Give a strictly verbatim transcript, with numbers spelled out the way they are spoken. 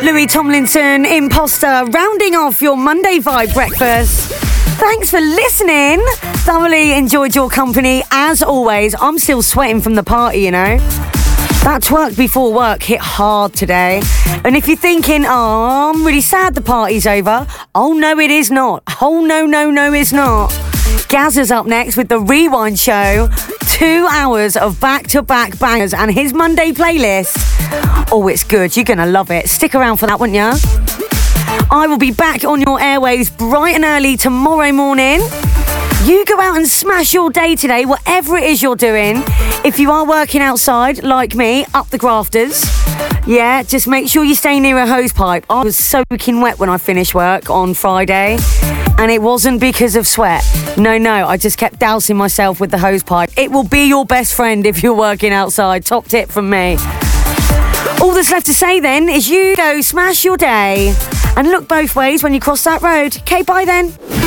Louis Tomlinson, Imposter, rounding off your Monday Vibe breakfast. Thanks for listening. Thoroughly enjoyed your company. As always, I'm still sweating from the party, you know. That twerk before work hit hard today. And if you're thinking, oh, I'm really sad the party's over. Oh, no, it is not. Oh, no, no, no, it's not. Gaz is up next with the Rewind Show. Two hours of back-to-back bangers and his Monday playlist. Oh, it's good. You're going to love it. Stick around for that, won't you? I will be back on your airwaves bright and early tomorrow morning. You go out and smash your day today, whatever it is you're doing. If you are working outside, like me, up the grafters, yeah, just make sure you stay near a hose pipe. I was soaking wet when I finished work on Friday, and it wasn't because of sweat. No, no, I just kept dousing myself with the hose pipe. It will be your best friend if you're working outside. Top tip from me. All that's left to say then is you go smash your day and look both ways when you cross that road. Okay, bye then.